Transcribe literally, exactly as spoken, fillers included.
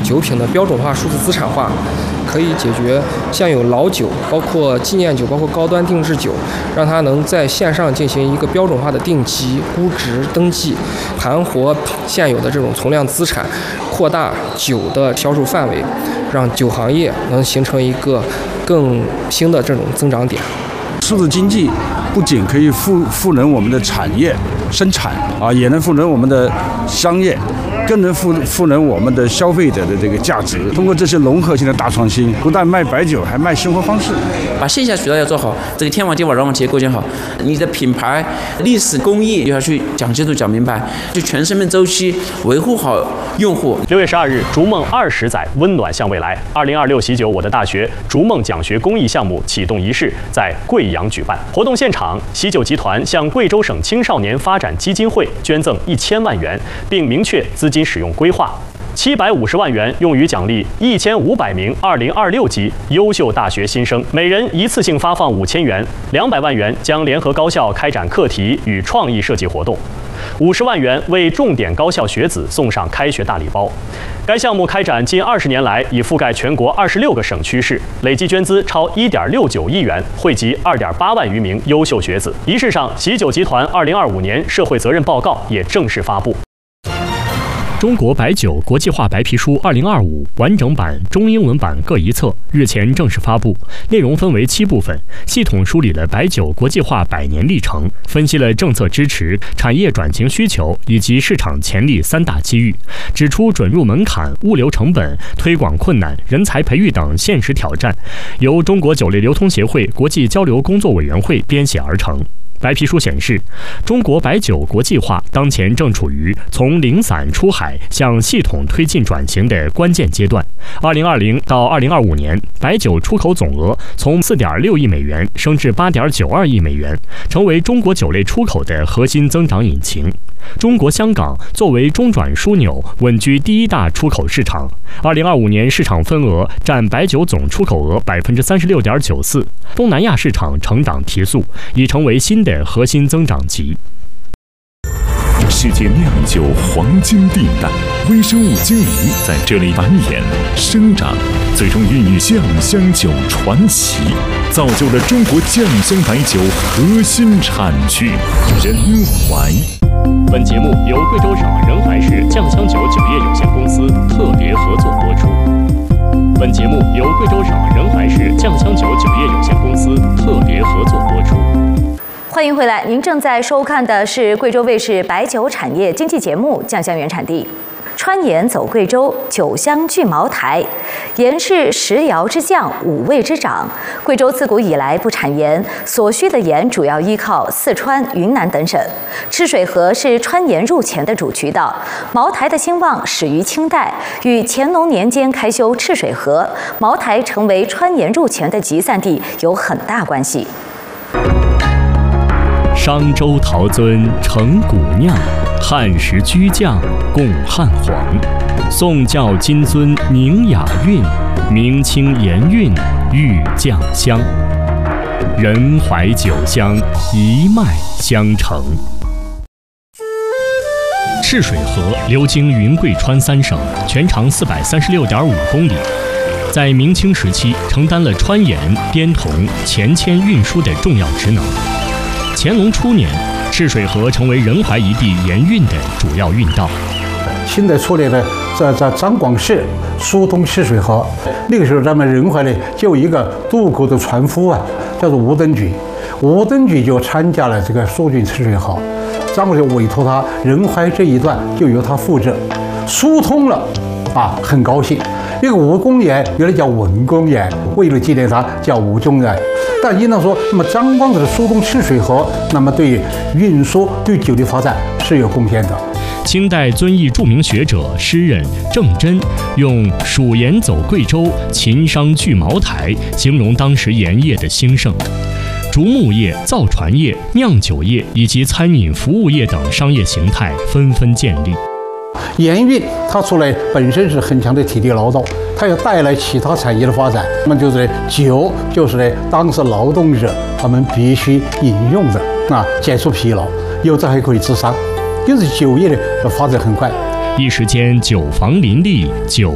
酒品的标准化、数字资产化，可以解决像有老酒、包括纪念酒、包括高端定制酒，让它能在线上进行一个标准化的定级、估值、登记，盘活现有的这种存量资产，扩大酒的销售范围，让酒行业能形成一个更新的这种增长点。 数字经济不仅可以赋赋能我们的产业生产啊，也能赋能我们的商业，更能赋赋能我们的消费者的这个价值。通过这些融合性的大创新，不但卖白酒，还卖生活方式。 把线下渠道要做好，这个天网接网、人网结构建好，你的品牌、历史、工艺又要去讲清楚、讲明白，就全生命周期维护好用户。 六月十二日，逐梦二十载，温暖向未来。二零二六喜酒我的大学逐梦奖学公益项目启动仪式在贵阳举办。活动现场，喜酒集团向贵州省青少年发展基金会捐赠一千万元，并明确资金使用规划。七百五十万元用于奖励一千五百名二零二六级优秀大学新生，每人一次性发放五千元。两百万元将联合高校开展课题与创意设计活动，五十万元为重点高校学子送上开学大礼包。该项目开展近二十年来，已覆盖全国二十六个省区市，累计捐资超一点六九亿元，惠及二点八万余名优秀学子。仪式上，喜酒集团二零二五年社会责任报告也正式发布。中国白酒国际化白皮书二零二五完整版、中英文版各一册日前正式发布，内容分为七部分，系统梳理了白酒国际化百年历程，分析了政策支持、产业转型需求以及市场潜力三大机遇，指出准入门槛、物流成本、推广困难、人才培育等现实挑战，由中国酒类流通协会国际交流工作委员会编写而成。白皮书显示，中国白酒国际化当前正处于从零散出海向系统推进转型的关键阶段。二零二零到二零二五年，白酒出口总额从四点六亿美元升至八点九二亿美元，成为中国酒类出口的核心增长引擎。中国香港作为中转枢纽，稳居第一大出口市场。二零二五年市场份额占白酒总出口额百分之三十六点九四，东南亚市场成长提速，已成为新的核心增长极。 世界酿酒黄金地带，微生物精灵在这里繁衍生长，最终孕育酱香酒传奇，造就了中国酱香白酒核心产区仁怀。 本节目由贵州省仁怀市酱香酒酒业有限公司特别合作播出。本节目由贵州省仁怀市酱香酒酒业有限公司特别合作播出。 欢迎回来，您正在收看的是贵州卫视白酒产业经济节目《酱香原产地》。川盐走贵州，酒香聚茅台。盐是十窑之酱，五味之长。贵州自古以来不产盐，所需的盐主要依靠四川、云南等省。赤水河是川盐入黔的主渠道。茅台的兴旺始于清代，与乾隆年间开修赤水河，茅台成为川盐入黔的集散地有很大关系。 商周陶尊成古酿，汉时居匠共汉皇。宋教金樽宁雅韵，明清盐韵御酱香。仁怀酒香一脉相承。赤水河流经云贵川三省，全长四百三十六点五公里。在明清时期，承担了川盐、滇铜、钱铅运输的重要职能。乾隆初年，赤水河成为仁怀一地盐运的主要运道。 清代初年呢，在在张广市疏通赤水河，那个时候咱们仁怀呢就有一个渡口的船夫啊，叫做吴登举，吴登举就参加了这个疏浚赤水河，张广就委托他仁怀这一段就由他负责，疏通了，啊，很高兴。那个吴公园原来叫文公园，为了纪念他叫吴公园。但应当说，那么张光的疏通赤水河，那么对运输、对酒的发展是有贡献的。 清代遵义著名学者、诗人郑真用“蜀盐走贵州，秦商聚茅台”形容当时盐业的兴盛。竹木业、造船业、酿酒业以及餐饮服务业等商业形态纷纷建立。 盐运它出来本身是很强的体力劳动，它要带来其他产业的发展。那么就是酒，就是呢当时劳动者他们必须饮用的啊，减除疲劳，有这还可以治伤，因此酒业的发展很快。 一时间酒坊林立，酒